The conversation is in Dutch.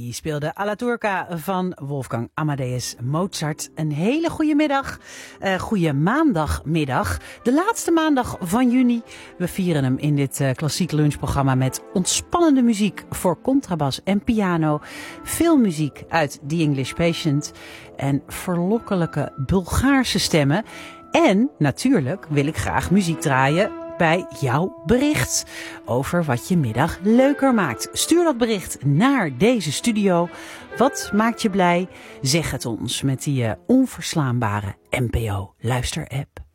die speelde Alla Turca van Wolfgang Amadeus Mozart. Een hele goede middag, goede maandagmiddag. De laatste maandag van juni. We vieren hem in dit klassiek lunchprogramma met ontspannende muziek voor contrabas en piano. Veel muziek uit The English Patient en verlokkelijke Bulgaarse stemmen. En natuurlijk wil ik graag muziek draaien bij jouw bericht over wat je middag leuker maakt. Stuur dat bericht naar deze studio. Wat maakt je blij? Zeg het ons met die onverslaanbare NPO luisterapp.